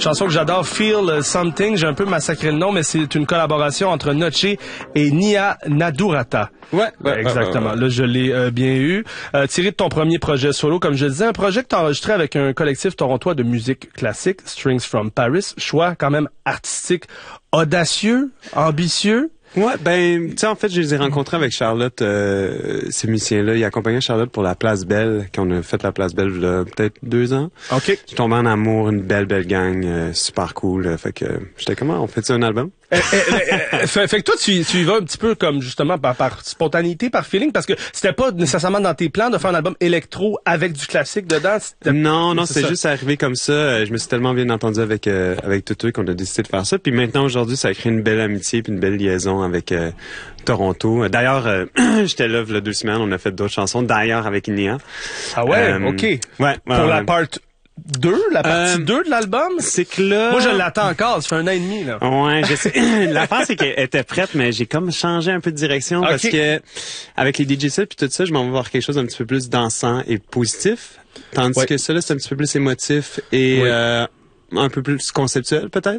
chanson que j'adore, Feel Something. J'ai un peu massacré le nom, mais c'est une collaboration entre Noche et Nia Nadurata. Ouais, exactement. Là, je l'ai bien eu. Tiré de ton premier projet solo, comme je disais, un projet que tu as enregistré avec un collectif torontois de musique classique, Strings from Paris. Choix quand même artistique audacieux, ambitieux. Ouais, ben, tu sais, en fait, je les ai rencontrés avec Charlotte, ces musiciens-là. Ils accompagnaient Charlotte pour la Place Belle, quand on a fait la Place Belle, il y a peut-être 2 ans. OK. Je suis tombé en amour, une belle gang, super cool. Fait que, j'étais comment, on fait-tu un album? Fait que toi, tu y vas un petit peu comme, justement, par spontanéité, par feeling, parce que c'était pas nécessairement dans tes plans de faire un album électro avec du classique dedans. Non, c'est juste arrivé comme ça. Je me suis tellement bien entendu avec Tutu qu'on a décidé de faire ça. Puis maintenant, aujourd'hui, ça a créé une belle amitié puis une belle liaison avec Toronto. D'ailleurs, j'étais là il y a 2 semaines, on a fait d'autres chansons. D'ailleurs, avec Nia. Ah ouais, OK. Ouais. Pour la part 2, la partie 2 de l'album? C'est que là... Moi, je l'attends encore. Ça fait 1 an et demi, là. Ouais, je sais. L'affaire, c'est qu'elle était prête, mais j'ai comme changé un peu de direction parce que avec les DJ sets puis tout ça, je m'en vais voir quelque chose d'un petit peu plus dansant et positif. Tandis que ça, là, c'est un petit peu plus émotif et un peu plus conceptuel, peut-être.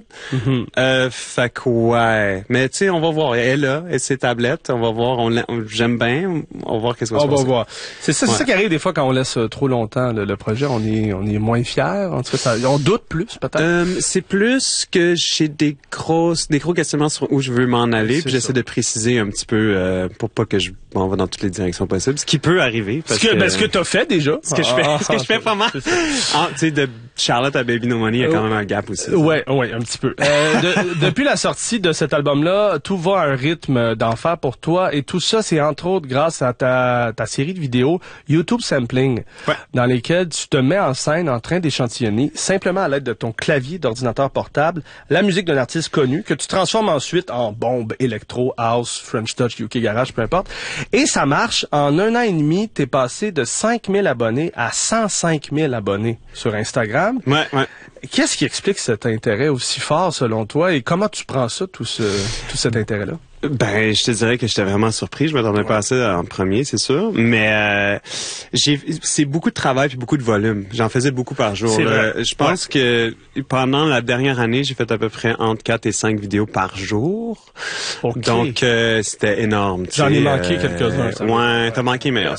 Fait que ouais. Mais tu sais, on va voir. Elle est là, et ses tablettes. On va voir. J'aime bien. On va voir qu'est-ce qu'on se passe. On va voir. C'est ça qui arrive des fois quand on laisse trop longtemps le projet. On est moins fiers. En tout cas, on doute plus, peut-être. C'est plus que j'ai des gros questionnements sur où je veux m'en aller. Puis j'essaie de préciser un petit peu pour pas que je m'en va dans toutes les directions possibles. Ce qui peut arriver. Ce que t'as fait déjà. Ce que je fais pas mal. Tu sais, de Charlotte à Baby No Money, il y a quand même un gap aussi. Ouais, un petit peu. Depuis la sortie de cet album-là, tout va à un rythme d'enfer pour toi, et tout ça, c'est entre autres grâce à ta série de vidéos YouTube Sampling, dans lesquelles tu te mets en scène en train d'échantillonner, simplement à l'aide de ton clavier d'ordinateur portable, la musique d'un artiste connu, que tu transformes ensuite en bombe, électro, house, French Touch, UK Garage, peu importe. Et ça marche. En 1 an et demi, t'es passé de 5000 abonnés à 105 000 abonnés sur Instagram. Ouais. Qu'est-ce qui explique cet intérêt aussi fort selon toi, et comment tu prends ça, tout cet intérêt-là? Ben, je te dirais que j'étais vraiment surpris. Je m'attendais pas à ça en premier, c'est sûr. Mais c'est beaucoup de travail puis beaucoup de volume. J'en faisais beaucoup par jour. Je pense que pendant la dernière année, j'ai fait à peu près entre 4 et 5 vidéos par jour. Okay. Donc, c'était énorme. J'en ai manqué quelques-uns. Ouais, t'as manqué meilleur.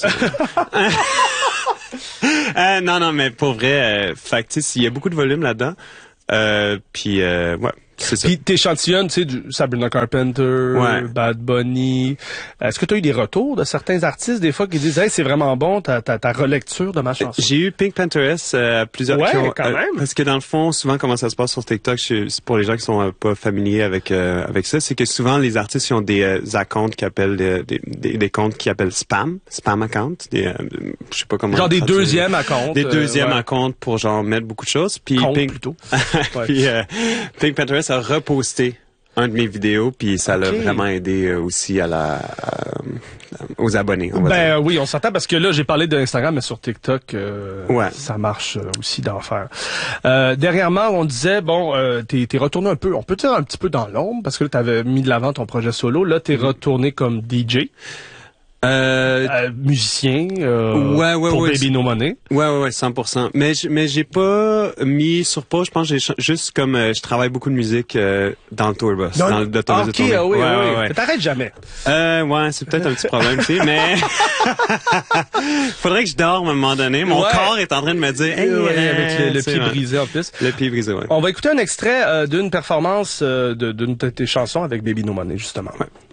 Non, mais pour vrai, fait que tu sais, il y a beaucoup de volume là-dedans. Puis ouais. Puis t'échantillonnes, tu sais, du Sabrina Carpenter, Bad Bunny. Est-ce que tu as eu des retours de certains artistes des fois qui disent hey, c'est vraiment bon ta relecture de ma chanson? J'ai eu Pink Panthers plusieurs quand même. Parce que dans le fond, souvent comment ça se passe sur TikTok, c'est pour les gens qui sont pas familiers avec ça, c'est que souvent les artistes ils ont des accounts qui appellent des comptes qui appellent spam account, je sais pas comment. Genre des deuxièmes accounts. Des deuxièmes accounts pour genre mettre beaucoup de choses. Puis plutôt. Puis Pink Panthers a reposté un de mes vidéos, puis ça l'a vraiment aidé aussi aux abonnés. Oui, on s'entend parce que là, j'ai parlé d'Instagram, mais sur TikTok, ça marche aussi d'enfer. Dernièrement, on disait, t'es retourné un peu, on peut dire un petit peu dans l'ombre, parce que là, t'avais mis de l'avant ton projet solo. Là, t'es retourné comme DJ. Musicien pour Baby No Money. Ouais, 100%. Mais j'ai pas mis sur pause. Je pense que j'ai juste comme je travaille beaucoup de musique dans le tourbus, dans l'autobus de tournée. Oui. T'arrêtes jamais. Ouais, c'est peut-être un petit problème, tu sais, mais faudrait que je dorme à un moment donné. Mon corps est en train de me dire hey, avec le pied brisé en plus. Le pied brisé, ouais. On va écouter un extrait d'une performance d'une de tes chansons avec Baby No Money, justement. Ouais.